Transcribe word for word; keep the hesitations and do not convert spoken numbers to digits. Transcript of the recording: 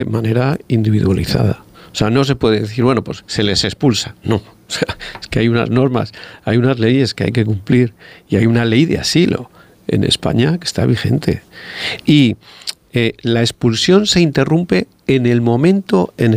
de manera individualizada. O sea, no se puede decir, bueno, pues se les expulsa. No, o sea, es que hay unas normas, hay unas leyes que hay que cumplir y hay una ley de asilo en España que está vigente. Y eh, la expulsión se interrumpe en el momento en el